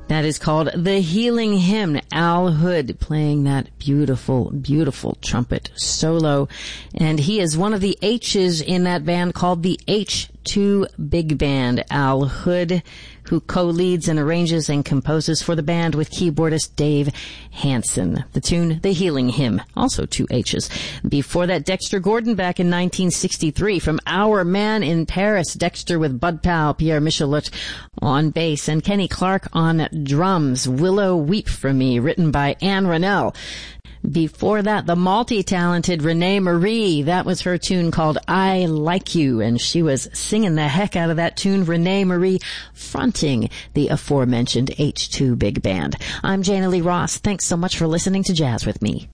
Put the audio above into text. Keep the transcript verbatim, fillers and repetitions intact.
That is called The Healing Hymn. Al Hood playing that beautiful, beautiful trumpet solo. And he is one of the H's in that band called the H two Big Band. Al Hood, who co-leads and arranges and composes for the band with keyboardist Dave Hansen. The tune, The Healing Hymn, also two H's. Before that, Dexter Gordon back in nineteen sixty-three from Our Man in Paris. Dexter with Bud Powell, Pierre Michelet on bass, and Kenny Clark on drums. Willow Weep for Me, written by Anne Rennell. Before that, the multi-talented Renee Marie. That was her tune called I Like You, and she was singing the heck out of that tune. Renee Marie fronting the aforementioned H two Big Band. I'm Jana Lee Ross. Thanks so much for listening to Jazz with Me.